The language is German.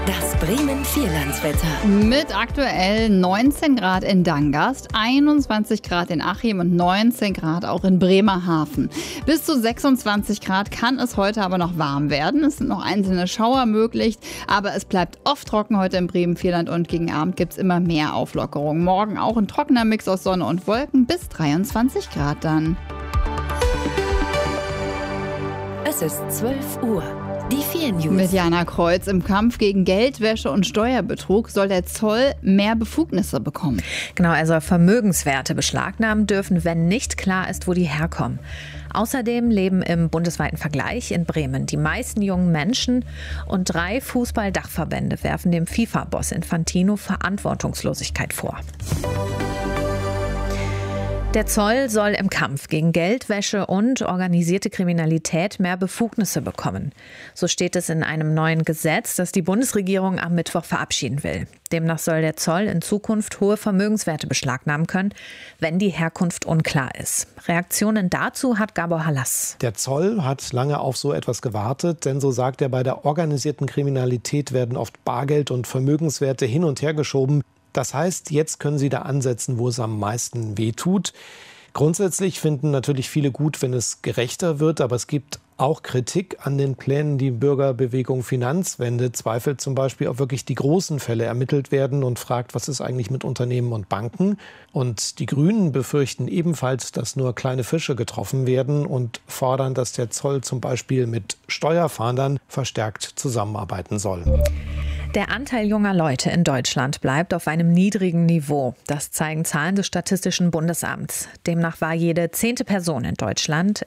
Das Bremen-Vierlandswetter. Mit aktuell 19 Grad in Dangast, 21 Grad in Achim und 19 Grad auch in Bremerhaven. Bis zu 26 Grad kann es heute aber noch warm werden. Es sind noch einzelne Schauer möglich, aber es bleibt oft trocken heute im Bremen-Vierland und gegen Abend gibt es immer mehr Auflockerung. Morgen auch ein trockener Mix aus Sonne und Wolken bis 23 Grad dann. Es ist 12 Uhr. Die 4 News. Mit Jana Kreuz. Im Kampf gegen Geldwäsche und Steuerbetrug soll der Zoll mehr Befugnisse bekommen. Genau, er soll Vermögenswerte beschlagnahmen dürfen, wenn nicht klar ist, wo die herkommen. Außerdem leben im bundesweiten Vergleich in Bremen die meisten jungen Menschen und 3 Fußball-Dachverbände werfen dem FIFA-Boss Infantino Verantwortungslosigkeit vor. Der Zoll soll im Kampf gegen Geldwäsche und organisierte Kriminalität mehr Befugnisse bekommen. So steht es in einem neuen Gesetz, das die Bundesregierung am Mittwoch verabschieden will. Demnach soll der Zoll in Zukunft hohe Vermögenswerte beschlagnahmen können, wenn die Herkunft unklar ist. Reaktionen dazu hat Gabor Halas. Der Zoll hat lange auf so etwas gewartet, denn so sagt er, bei der organisierten Kriminalität werden oft Bargeld und Vermögenswerte hin und her geschoben. Das heißt, jetzt können sie da ansetzen, wo es am meisten wehtut. Grundsätzlich finden natürlich viele gut, wenn es gerechter wird, aber es gibt auch Kritik an den Plänen. Die Bürgerbewegung Finanzwende zweifelt zum Beispiel, ob wirklich die großen Fälle ermittelt werden und fragt, was ist eigentlich mit Unternehmen und Banken? Und die Grünen befürchten ebenfalls, dass nur kleine Fische getroffen werden und fordern, dass der Zoll zum Beispiel mit Steuerfahndern verstärkt zusammenarbeiten soll. Der Anteil junger Leute in Deutschland bleibt auf einem niedrigen Niveau. Das zeigen Zahlen des Statistischen Bundesamts. Demnach war jede 10. Person in Deutschland